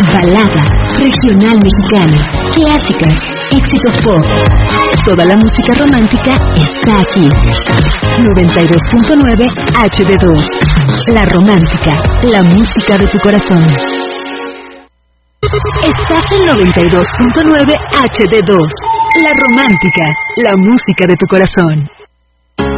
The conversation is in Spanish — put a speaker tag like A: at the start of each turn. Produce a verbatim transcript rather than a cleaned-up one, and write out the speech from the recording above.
A: balada, regional mexicana, clásicas, éxitos pop. Toda la música romántica está aquí. noventa y dos punto nueve H D dos. La romántica, la música de tu corazón. Estás en noventa y dos punto nueve H D dos. La romántica, la música de tu corazón.